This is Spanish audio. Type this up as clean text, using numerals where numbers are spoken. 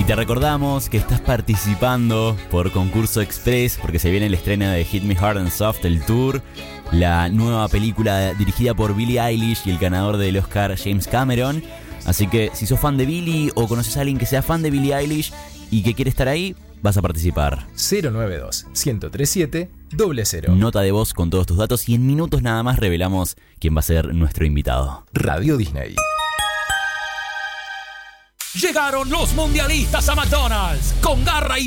te recordamos que estás participando por concurso express porque se viene el estreno de Hit Me Hard and Soft, el tour, la nueva película dirigida por Billie Eilish y el ganador del Oscar James Cameron. Así que si sos fan de Billie o conoces a alguien que sea fan de Billie Eilish y que quiere estar ahí, vas a participar. 092-137-00. Nota de voz con todos tus datos y en minutos nada más revelamos quién va a ser nuestro invitado. Radio Disney. Llegaron los mundialistas a McDonald's con garra y